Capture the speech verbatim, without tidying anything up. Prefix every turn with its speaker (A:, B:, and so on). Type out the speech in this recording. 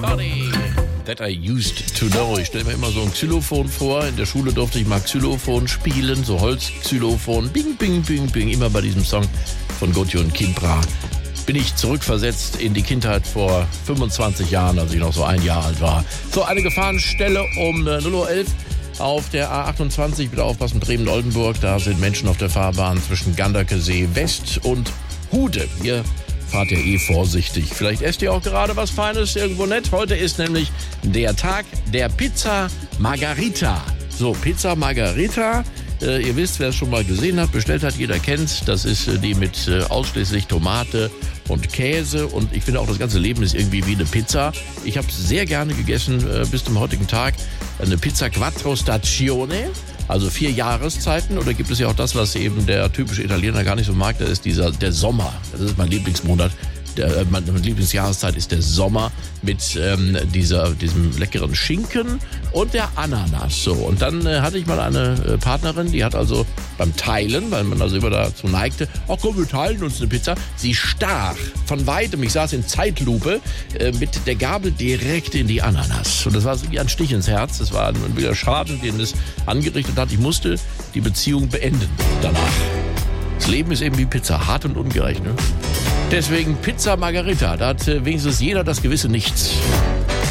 A: Everybody that I used to know. Ich stelle mir immer so ein Xylophon vor. In der Schule durfte ich mal Xylophon spielen, so Holzxylophon. Bing, bing, bing, bing. Immer bei diesem Song von Gotye Kimbra bin ich zurückversetzt in die Kindheit vor fünfundzwanzig Jahren, als ich noch so ein Jahr alt war. So, eine Gefahrenstelle um null Uhr elf auf der A achtundzwanzig. Bitte aufpassen, Bremen-Oldenburg. Da sind Menschen auf der Fahrbahn zwischen Ganderkesee West und Hude. Ihr fahrt ja eh vorsichtig. Vielleicht esst ihr auch gerade was Feines irgendwo nett. Heute ist nämlich der Tag der Pizza Margherita. So, Pizza Margherita. Äh, ihr wisst, wer es schon mal gesehen hat, bestellt hat, jeder kennt. Das ist äh, die mit äh, ausschließlich Tomate und Käse. Und ich finde auch, das ganze Leben ist irgendwie wie eine Pizza. Ich habe es sehr gerne gegessen äh, bis zum heutigen Tag. Eine Pizza Quattro Stagione. Also vier Jahreszeiten, oder gibt es ja auch das, was eben der typische Italiener gar nicht so mag, das ist dieser, der Sommer. Das ist mein Lieblingsmonat. Der, meine Lieblingsjahreszeit ist der Sommer mit ähm, dieser, diesem leckeren Schinken und der Ananas. So, und dann äh, hatte ich mal eine äh, Partnerin, die hat also beim Teilen, weil man also immer dazu neigte, ach komm, wir teilen uns eine Pizza. Sie stach von weitem, ich saß in Zeitlupe, äh, mit der Gabel direkt in die Ananas. Und das war so wie ein Stich ins Herz. Das war ein wirklicher Schaden, den es angerichtet hat. Ich musste die Beziehung beenden danach. Das Leben ist eben wie Pizza, hart und ungerecht, ne? Deswegen Pizza Margherita, da hat wenigstens jeder das gewisse Nichts.